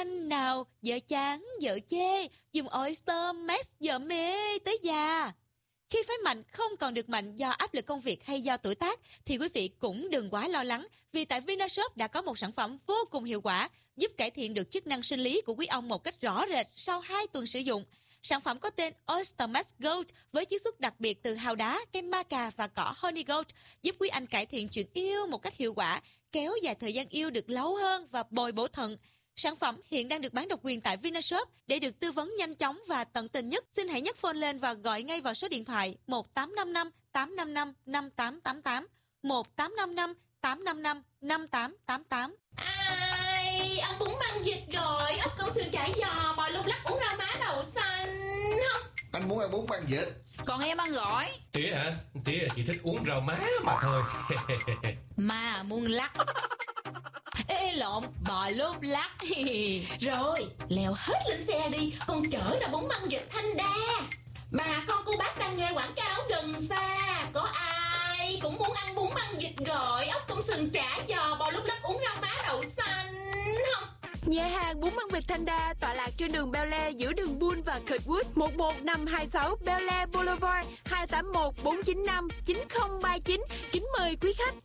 Anh nào, vợ chán, vợ chê, dùng Oyster Max vợ mê tới già. Khi phái mạnh không còn được mạnh do áp lực công việc hay do tuổi tác thì quý vị cũng đừng quá lo lắng, vì tại Vinashop đã có một sản phẩm vô cùng hiệu quả giúp cải thiện được chức năng sinh lý của quý ông một cách rõ rệt sau 2 tuần sử dụng. Sản phẩm có tên Oyster Max Gold với chiết xuất đặc biệt từ hào đá, cây maca và cỏ honey gold giúp quý anh cải thiện chuyện yêu một cách hiệu quả, kéo dài thời gian yêu được lâu hơn và bồi bổ thận. Sản phẩm hiện đang được bán độc quyền tại Vinashop. Để được tư vấn nhanh chóng và tận tình nhất, xin hãy nhấc phone lên và gọi ngay vào số điện thoại 1855 855 5888 1855 855 5888. Ai, ông bún măng vịt rồi, ốc câu sườn chả giò, bò lúc lắc uống rau má đậu xanh không? Anh muốn ăn bún măng vịt. Còn em ăn gỏi. Tía hả? Tía chỉ thích uống rau má mà thôi. Mà muôn lắc. Ê lộn, bò lốp lắc. Rồi, leo hết lên xe đi, con chở ra bún măng vịt Thanh Đa. Bà con cô bác đang nghe quảng cáo gần xa, có ai cũng muốn ăn bún măng vịt gọi, ốc công sườn chả giò, bò lúc lắc uống rau má đậu xanh không? Nhà hàng bún măng vịt Thanh Đa tọa lạc trên đường Bel Air giữa đường Bull và Kirkwood, 11526 Bel Air Boulevard, 281 495 9039. Kính mời quý khách.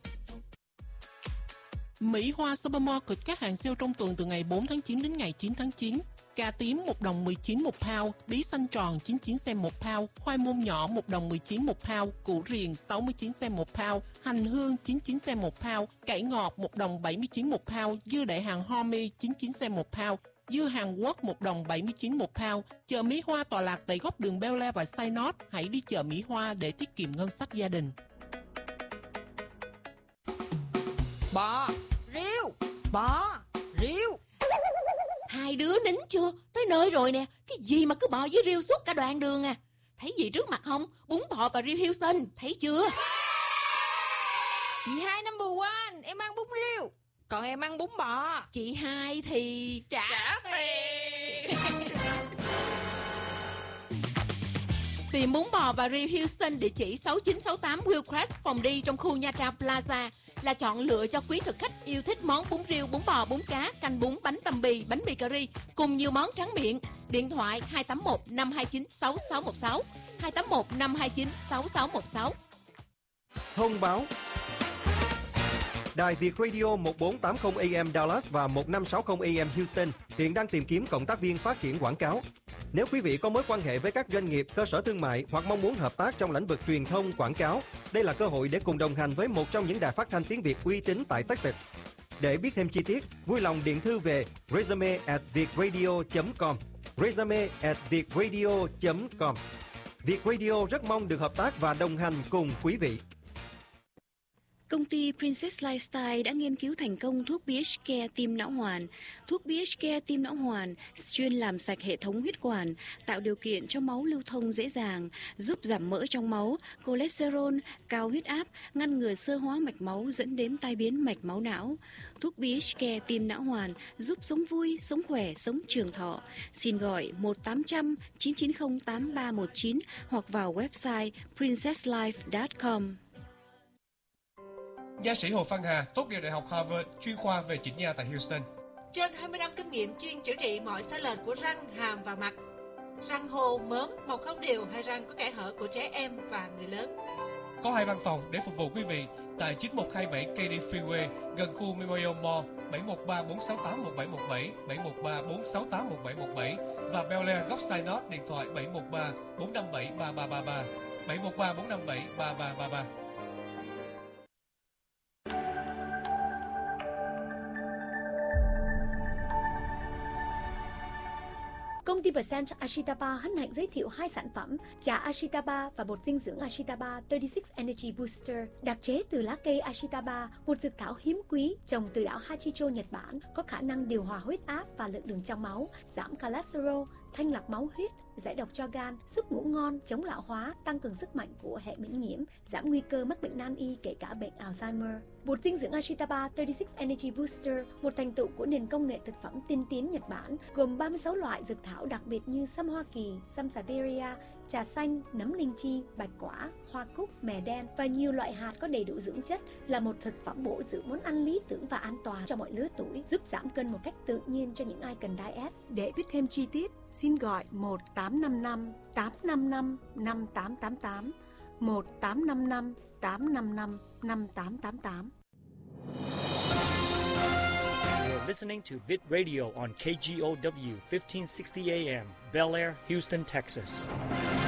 Mỹ Hoa Supermarket các hàng sale trong tuần từ ngày 4 tháng 9 đến ngày 9 tháng 9. Cà tím 1 đồng 19 một pound, bí xanh tròn 99 cent một pound, khoai môn nhỏ 1 đồng 19 một pound, củ riềng 69 cent một pound, hành hương 99 cent một pound, cải ngọt 1 đồng 79 một pound, dưa đại hàng Hormel 99 cent một pound, dưa Hàn Quốc 1 đồng 79 một pound. Chợ Mỹ Hoa tọa lạc tại góc đường Bel Air và Synod. Hãy đi chợ Mỹ Hoa để tiết kiệm ngân sách gia đình. Bò, riêu, bò, riêu. Hai đứa nín chưa? Tới nơi rồi nè. Cái gì mà cứ bò với riêu suốt cả đoạn đường à? Thấy gì trước mặt không? Bún bò và riêu Houston. Thấy chưa? Chị hai number one, em ăn bún riêu. Còn em ăn bún bò. Chị hai thì trả tiền. Tìm bún bò và riêu Houston địa chỉ 6968 Hillcrest phòng đi trong khu Nha Trang Plaza là chọn lựa cho quý thực khách yêu thích món bún riêu, bún bò, bún cá, canh bún, bánh tằm bì, bánh mì cà ri cùng nhiều món tráng miệng. Điện thoại 281 529 6616 281 529 6616. Thông báo: Đài Việt Radio 1480 AM Dallas và 1560 AM Houston hiện đang tìm kiếm cộng tác viên phát triển quảng cáo. Nếu quý vị có mối quan hệ với các doanh nghiệp, cơ sở thương mại hoặc mong muốn hợp tác trong lĩnh vực truyền thông, quảng cáo, đây là cơ hội để cùng đồng hành với một trong những đài phát thanh tiếng Việt uy tín tại Texas. Để biết thêm chi tiết, vui lòng điện thư về resume@vietradio.com resume@vietradio.com. Việt Radio rất mong được hợp tác và đồng hành cùng quý vị. Công ty Princess Lifestyle đã nghiên cứu thành công thuốc BH Care tim não hoàn. Thuốc BH Care tim não hoàn chuyên làm sạch hệ thống huyết quản, tạo điều kiện cho máu lưu thông dễ dàng, giúp giảm mỡ trong máu, cholesterol, cao huyết áp, ngăn ngừa xơ hóa mạch máu dẫn đến tai biến mạch máu não. Thuốc BH Care tim não hoàn giúp sống vui, sống khỏe, sống trường thọ. Xin gọi 1-800-990-8319 hoặc vào website princesslife.com. Nha sĩ Hồ Văn Hà tốt nghiệp Đại học Harvard, chuyên khoa về chỉnh nha tại Houston. Trên 20 năm kinh nghiệm chuyên chữa trị mọi sai lệch của răng, hàm và mặt. Răng hồ, mớm, mọc không đều hay răng có kẽ hở của trẻ em và người lớn. Có 2 văn phòng để phục vụ quý vị tại 9127 Katy Freeway gần khu Memorial Mall, 713 468 1717, 713 468 1717 và Bel Air góc Synod điện thoại 713 457 3333, 713 457 3333. Công ty Percent Ashitaba hân hạnh giới thiệu 2 sản phẩm trà Ashitaba và bột dinh dưỡng Ashitaba 36 Energy Booster, đặc chế từ lá cây Ashitaba, một dược thảo hiếm quý trồng từ đảo Hachicho, Nhật Bản, có khả năng điều hòa huyết áp và lượng đường trong máu, giảm cholesterol, thanh lọc máu huyết, giải độc cho gan, giúp ngủ ngon, chống lão hóa, tăng cường sức mạnh của hệ miễn nhiễm, giảm nguy cơ mắc bệnh nan y kể cả bệnh Alzheimer. Bột dinh dưỡng Ashitaba 36 Energy Booster, một thành tựu của nền công nghệ thực phẩm tiên tiến Nhật Bản, gồm 36 loại dược thảo đặc biệt như sâm Hoa Kỳ, sâm Siberia, trà xanh, nấm linh chi, bạch quả, hoa cúc, mè đen và nhiều loại hạt có đầy đủ dưỡng chất, là một thực phẩm bổ dưỡng món ăn lý tưởng và an toàn cho mọi lứa tuổi, giúp giảm cân một cách tự nhiên cho những ai cần diet. Để biết thêm chi tiết, xin gọi 1855 855 5888, 1855 855 5888. You're listening to Vid Radio on KGOW 1560 AM, Bel Air, Houston, Texas.